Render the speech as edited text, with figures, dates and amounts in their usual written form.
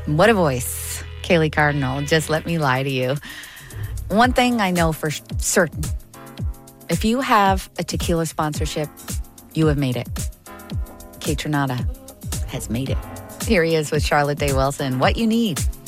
What a voice. Kaylee Cardinal, just let me lie to you. One thing I know for certain, if you have a tequila sponsorship, you have made it. Kate Trinata has made it. Here he is with Charlotte Day Wilson. What you need.